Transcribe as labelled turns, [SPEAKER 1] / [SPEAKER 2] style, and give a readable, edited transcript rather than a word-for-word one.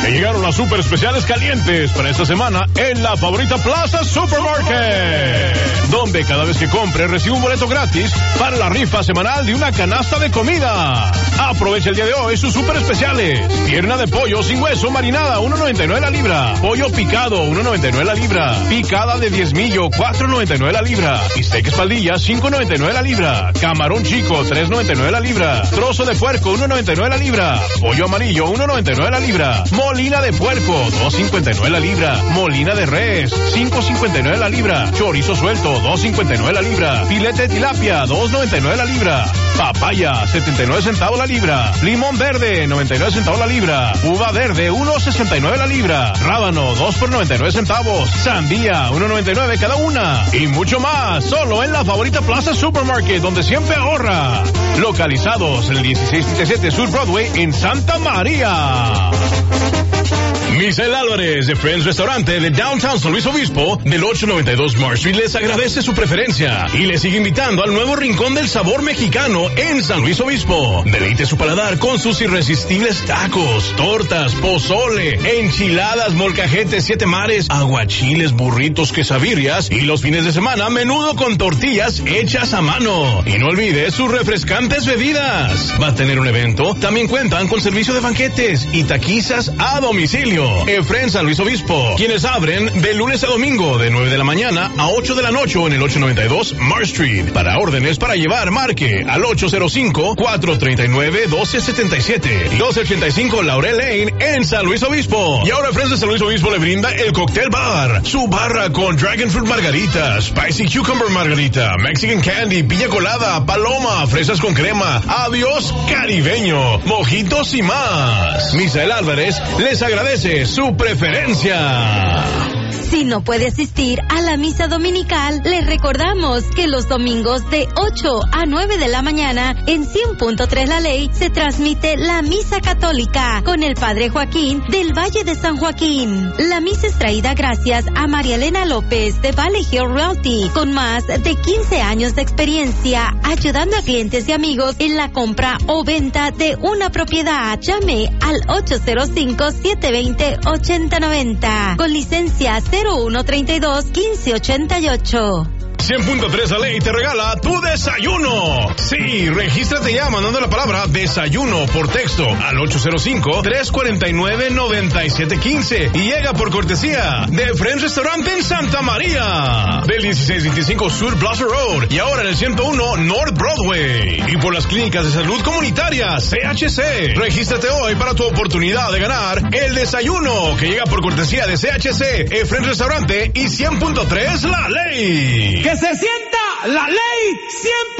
[SPEAKER 1] Te llegaron las super especiales calientes para esta semana en la favorita Plaza Supermarket, donde cada vez que compres recibe un boleto gratis para la rifa semanal de una canasta de comida. Aprovecha el día de hoy sus super especiales. Pierna de pollo sin hueso marinada, 1.99 la libra. Pollo picado, 1.99 la libra. Picada de diezmillo, 4.99 la libra. Bistec espaldilla, 5.99 la libra. Camarón chico, 3.99 la libra. Trozo de puerco, 1.99 la libra. Pollo amarillo, 1.99 la libra. Molina de puerco, 2.59 la libra. Molina de res, 5.59 la libra. Chorizo suelto, 2.59 la libra. Filete de tilapia, 2.99 la libra. Papaya, 79 centavos la libra. Limón verde, 99 centavos la libra. Uva verde, 1.69 la libra. Rábano, 2 por 99 centavos. Sandía, 1.99 cada una. Y mucho más, solo en la favorita Plaza Supermarket, donde siempre ahorra. Localizados en el 1637 Sur Broadway en Santa María. Misael Álvarez de Friends Restaurante de Downtown San Luis Obispo del 892 Marsh Street les agradece su preferencia y les sigue invitando al nuevo Rincón del Sabor Mexicano en San Luis Obispo. Deleite su paladar con sus irresistibles tacos, tortas, pozole, enchiladas, molcajetes, 7 mares, aguachiles, burritos, quesabirrias y los fines de semana menudo con tortillas hechas a mano. Y no olvide sus refrescantes bebidas. Va a tener un evento, también cuentan con servicio de banquetes y taquizas a domicilio. Efren San Luis Obispo, quienes abren de lunes a domingo de 9 de la mañana a 8 de la noche en el 892 Marsh Street. Para órdenes para llevar, marque al 805-439-1277. 1285 Laurel Lane en San Luis Obispo. Y ahora Efren de San Luis Obispo le brinda el Cocktail Bar. Su barra con Dragon Fruit Margarita, Spicy Cucumber Margarita, Mexican Candy, piña colada, paloma, fresas con crema, adiós caribeño, mojitos y más. Misael Álvarez les agradece su preferencia.
[SPEAKER 2] Si no puede asistir a la misa dominical, les recordamos que los domingos de 8 a 9 de la mañana en 100.3 La Ley se transmite la misa católica con el Padre Joaquín del Valle de San Joaquín. La misa es traída gracias a María Elena López de Valley Hill Realty, con más de 15 años de experiencia ayudando a clientes y amigos en la compra o venta de una propiedad. Llame al 805-720-8090 con licencia 0132-1588.
[SPEAKER 1] 100.3 La Ley te regala tu desayuno. Sí, regístrate ya mandando la palabra desayuno por texto al 805-349-9715 y llega por cortesía de Friends Restaurante en Santa María del 1625 Sur Plaza Road y ahora en el 101 North Broadway y por las clínicas de salud comunitaria CHC. Regístrate hoy para tu oportunidad de ganar el desayuno que llega por cortesía de CHC, Friends Restaurante y 100.3 La Ley.
[SPEAKER 3] ¡Que se sienta la ley 100%!